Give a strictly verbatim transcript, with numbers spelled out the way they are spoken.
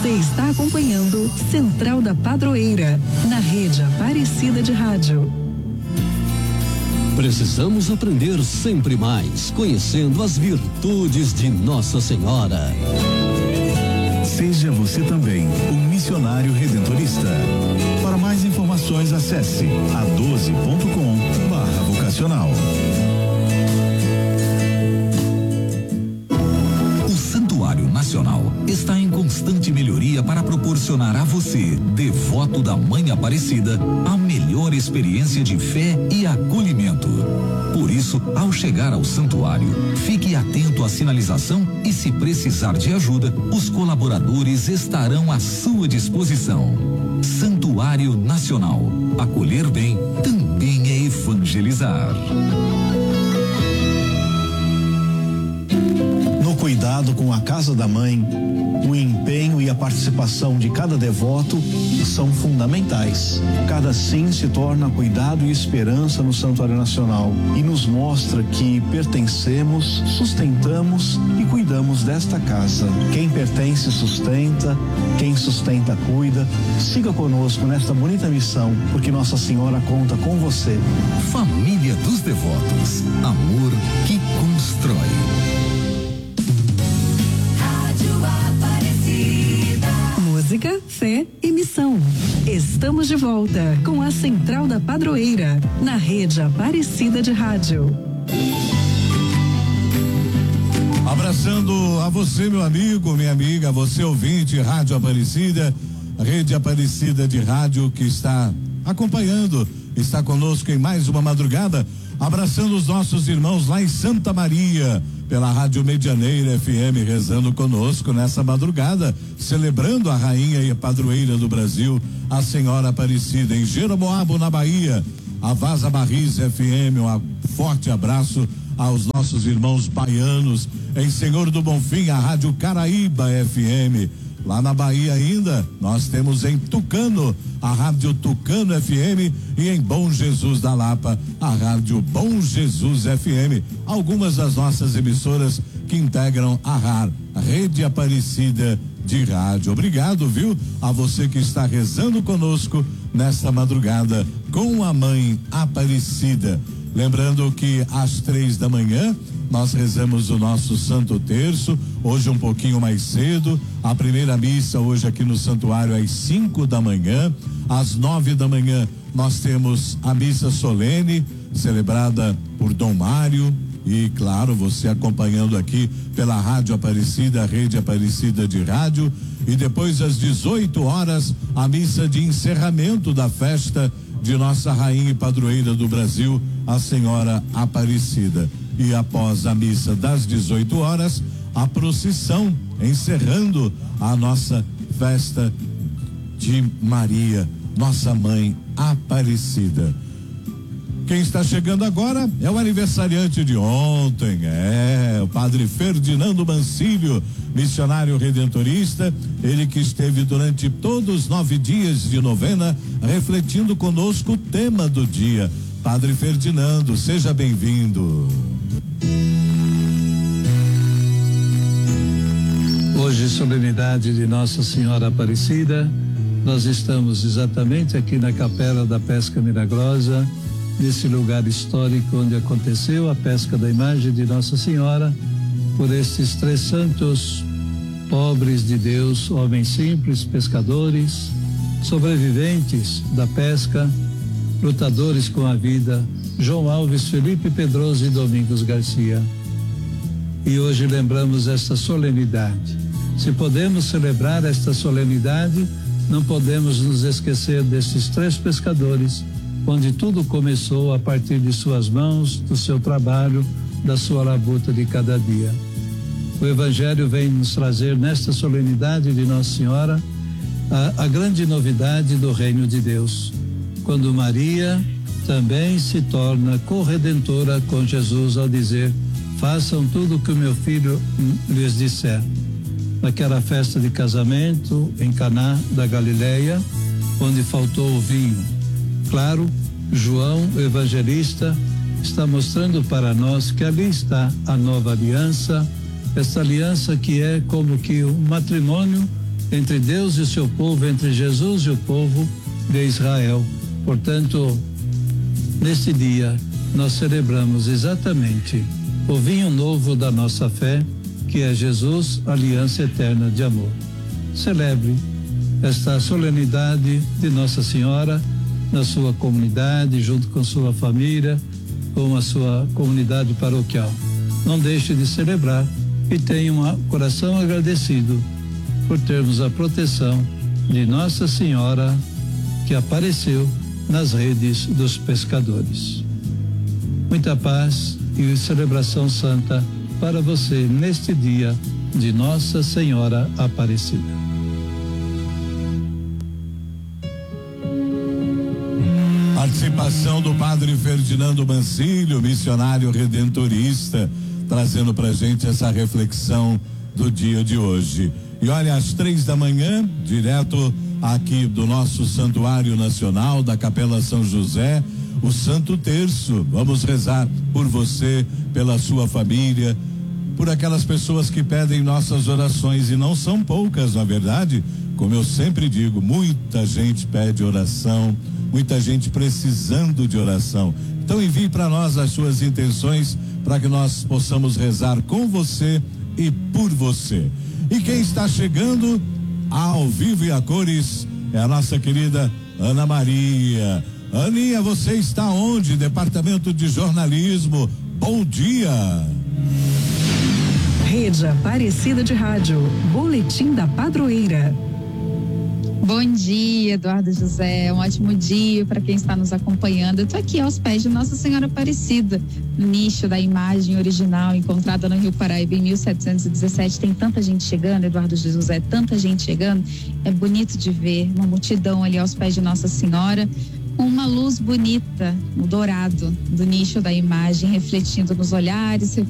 Você está acompanhando Central da Padroeira, na rede Aparecida de Rádio. Precisamos aprender sempre mais, conhecendo as virtudes de Nossa Senhora. Seja você também um missionário redentorista. Para mais informações, acesse a doze ponto com barra vocacional. O Santuário Nacional está em constante melhoria para proporcionar a você, devoto da Mãe Aparecida, a melhor experiência de fé e acolhimento. Por isso, ao chegar ao santuário, fique atento à sinalização e, se precisar de ajuda, os colaboradores estarão à sua disposição. Santuário Nacional. Acolher bem também é evangelizar. No cuidado com a casa da mãe, o empenho e a participação de cada devoto são fundamentais. Cada sim se torna cuidado e esperança no Santuário Nacional e nos mostra que pertencemos, sustentamos e cuidamos desta casa. Quem pertence sustenta, quem sustenta cuida. Siga conosco nesta bonita missão, porque Nossa Senhora conta com você. Família dos Devotos, amor que constrói. Música, fé e missão. Estamos de volta com a Central da Padroeira, na rede Aparecida de Rádio. Abraçando a você, meu amigo, minha amiga, você ouvinte, Rádio Aparecida, rede Aparecida de Rádio, que está acompanhando, está conosco em mais uma madrugada, abraçando os nossos irmãos lá em Santa Maria, pela Rádio Medianeira F M, rezando conosco nessa madrugada, celebrando a rainha e a padroeira do Brasil, a Senhora Aparecida, em Jeromoabo, na Bahia, a Vaza Barris F M, um forte abraço aos nossos irmãos baianos, em Senhor do Bonfim, a Rádio Caraíba F M, lá na Bahia ainda, nós temos em Tucano, a Rádio Tucano F M, e em Bom Jesus da Lapa, a Rádio Bom Jesus F M, algumas das nossas emissoras que integram a R A R, a Rede Aparecida de Rádio. Obrigado, viu? A você que está rezando conosco nesta madrugada com a Mãe Aparecida. Lembrando que às três da manhã nós rezamos o nosso Santo Terço, hoje um pouquinho mais cedo. A primeira missa hoje aqui no santuário às cinco da manhã. Às nove da manhã nós temos a missa solene, celebrada por Dom Mário. E claro, você acompanhando aqui pela Rádio Aparecida, a Rede Aparecida de Rádio. E depois às dezoito horas, a missa de encerramento da festa de Nossa Rainha e Padroeira do Brasil, a Senhora Aparecida. E após a missa das dezoito horas, a procissão, encerrando a nossa festa de Maria, nossa Mãe Aparecida. Quem está chegando agora é o aniversariante de ontem, é o Padre Ferdinando Mancilio, missionário redentorista, ele que esteve durante todos os nove dias de novena refletindo conosco o tema do dia. Padre Ferdinando, seja bem-vindo. Hoje, solenidade de Nossa Senhora Aparecida, nós estamos exatamente aqui na Capela da Pesca Milagrosa, nesse lugar histórico onde aconteceu a pesca da imagem de Nossa Senhora por estes três santos pobres de Deus, homens simples, pescadores, sobreviventes da pesca, lutadores com a vida, João Alves, Felipe Pedroso e Domingos Garcia. E hoje lembramos esta solenidade. Se podemos celebrar esta solenidade, não podemos nos esquecer desses três pescadores, onde tudo começou a partir de suas mãos, do seu trabalho, da sua labuta de cada dia. O Evangelho vem nos trazer nesta solenidade de Nossa Senhora a, a grande novidade do reino de Deus, quando Maria também se torna corredentora com Jesus ao dizer: façam tudo o que o meu filho lhes disser. Naquela festa de casamento em Caná da Galileia, onde faltou o vinho. Claro, João, o evangelista, está mostrando para nós que ali está a nova aliança, essa aliança que é como que um matrimônio entre Deus e o seu povo, entre Jesus e o povo de Israel. Portanto, neste dia, nós celebramos exatamente o vinho novo da nossa fé, que é Jesus, aliança eterna de amor. Celebre esta solenidade de Nossa Senhora na sua comunidade, junto com sua família, com a sua comunidade paroquial. Não deixe de celebrar e tenha um coração agradecido por termos a proteção de Nossa Senhora que apareceu nas redes dos pescadores. Muita paz e celebração santa para você neste dia de Nossa Senhora Aparecida. Participação do padre Ferdinando Mancilio, missionário redentorista, trazendo pra gente essa reflexão do dia de hoje. E olha, às três da manhã, direto aqui do nosso Santuário Nacional, da Capela São José, o Santo Terço. Vamos rezar por você, pela sua família, por aquelas pessoas que pedem nossas orações, e não são poucas, na verdade. Como eu sempre digo, muita gente pede oração, muita gente precisando de oração. Então envie para nós as suas intenções para que nós possamos rezar com você e por você. E quem está chegando ao vivo e a cores é a nossa querida Ana Maria. Aninha, você está onde? Departamento de Jornalismo. Bom dia. Rede Aparecida de Rádio, Boletim da Padroeira. Bom dia, Eduardo José, um ótimo dia para quem está nos acompanhando. Eu estou aqui aos pés de Nossa Senhora Aparecida, no nicho da imagem original encontrada no Rio Paraíba em mil setecentos e dezessete. Tem tanta gente chegando, Eduardo José, tanta gente chegando. É bonito de ver uma multidão ali aos pés de Nossa Senhora, com uma luz bonita, o dourado do nicho da imagem, refletindo nos olhares,